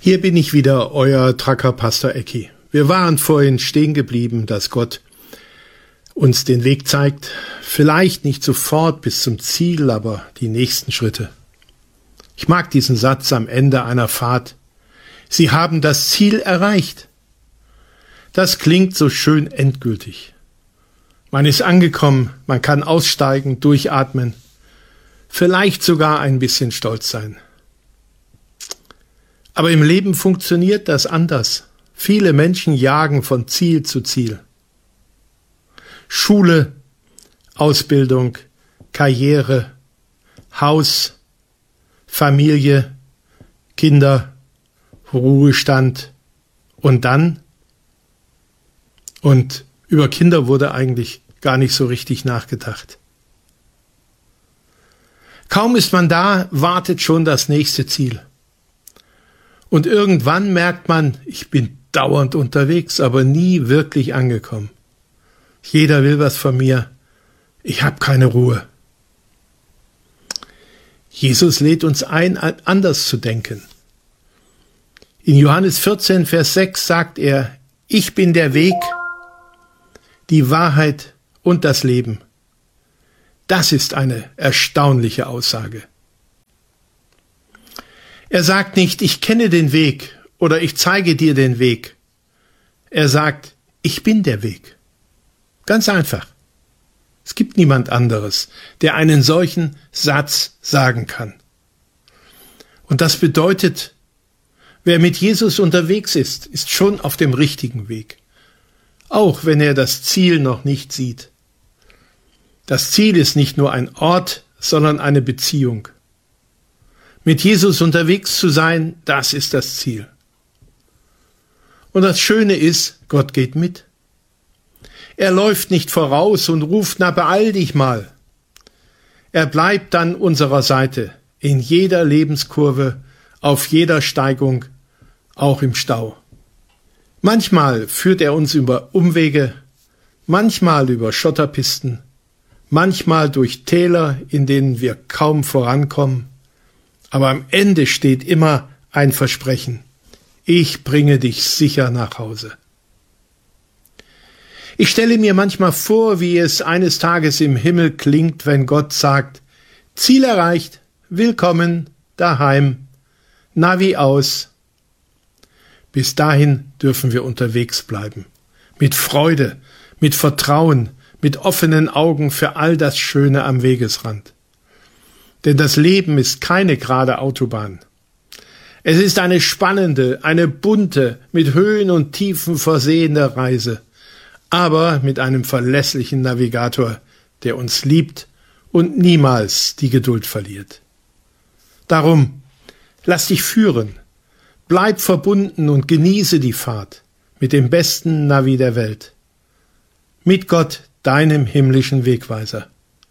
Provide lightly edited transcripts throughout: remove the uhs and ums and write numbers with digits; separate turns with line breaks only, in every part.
Hier bin ich wieder, euer Tracker Pastor Ecki. Wir waren vorhin stehen geblieben, dass Gott uns den Weg zeigt. Vielleicht nicht sofort bis zum Ziel, aber die nächsten Schritte. Ich mag diesen Satz am Ende einer Fahrt. Sie haben das Ziel erreicht. Das klingt so schön endgültig. Man ist angekommen, man kann aussteigen, durchatmen, vielleicht sogar ein bisschen stolz sein. Aber im Leben funktioniert das anders. Viele Menschen jagen von Ziel zu Ziel. Schule, Ausbildung, Karriere, Haus, Familie, Kinder, Ruhestand und dann? Und über Kinder wurde eigentlich gar nicht so richtig nachgedacht. Kaum ist man da, wartet schon das nächste Ziel. Und irgendwann merkt man, ich bin dauernd unterwegs, aber nie wirklich angekommen. Jeder will was von mir. Ich habe keine Ruhe. Jesus lädt uns ein, anders zu denken. In Johannes 14, Vers 6 sagt er, ich bin der Weg, die Wahrheit und das Leben. Das ist eine erstaunliche Aussage. Er sagt nicht, ich kenne den Weg oder ich zeige dir den Weg. Er sagt, ich bin der Weg. Ganz einfach. Es gibt niemand anderes, der einen solchen Satz sagen kann. Und das bedeutet, wer mit Jesus unterwegs ist, ist schon auf dem richtigen Weg. Auch wenn er das Ziel noch nicht sieht. Das Ziel ist nicht nur ein Ort, sondern eine Beziehung. Mit Jesus unterwegs zu sein, das ist das Ziel. Und das Schöne ist, Gott geht mit. Er läuft nicht voraus und ruft, na beeil dich mal. Er bleibt an unserer Seite, in jeder Lebenskurve, auf jeder Steigung, auch im Stau. Manchmal führt er uns über Umwege, manchmal über Schotterpisten, manchmal durch Täler, in denen wir kaum vorankommen. Aber am Ende steht immer ein Versprechen. Ich bringe dich sicher nach Hause. Ich stelle mir manchmal vor, wie es eines Tages im Himmel klingt, wenn Gott sagt, Ziel erreicht, willkommen, daheim, Navi aus. Bis dahin dürfen wir unterwegs bleiben. Mit Freude, mit Vertrauen, mit offenen Augen für all das Schöne am Wegesrand. Denn das Leben ist keine gerade Autobahn. Es ist eine spannende, eine bunte, mit Höhen und Tiefen versehene Reise, aber mit einem verlässlichen Navigator, der uns liebt und niemals die Geduld verliert. Darum, lass dich führen, bleib verbunden und genieße die Fahrt mit dem besten Navi der Welt. Mit Gott, deinem himmlischen Wegweiser.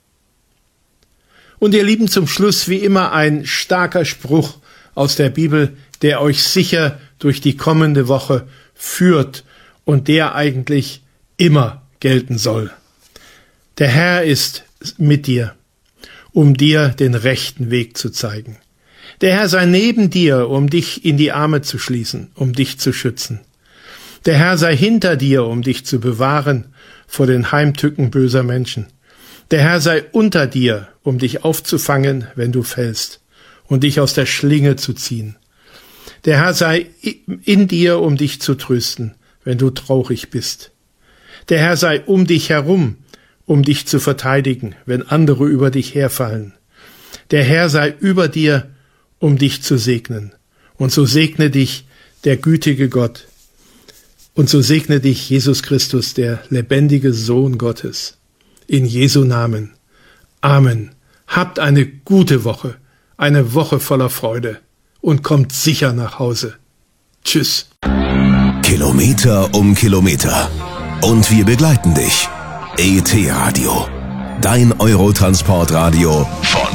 Und ihr Lieben, zum Schluss wie immer ein starker Spruch aus der Bibel, der euch sicher durch die kommende Woche führt und der eigentlich immer gelten soll. Der Herr ist mit dir, um dir den rechten Weg zu zeigen. Der Herr sei neben dir, um dich in die Arme zu schließen, um dich zu schützen. Der Herr sei hinter dir, um dich zu bewahren vor den Heimtücken böser Menschen. Der Herr sei unter dir, um dich aufzufangen, wenn du fällst, und dich aus der Schlinge zu ziehen. Der Herr sei in dir, um dich zu trösten, wenn du traurig bist. Der Herr sei um dich herum, um dich zu verteidigen, wenn andere über dich herfallen. Der Herr sei über dir, um dich zu segnen. Und so segne dich der gütige Gott. Und so segne dich Jesus Christus, der lebendige Sohn Gottes. In Jesu Namen. Amen. Habt eine gute Woche, eine Woche voller Freude und kommt sicher nach Hause. Tschüss.
Kilometer um Kilometer. Und wir begleiten dich. ET Radio. Dein Eurotransportradio von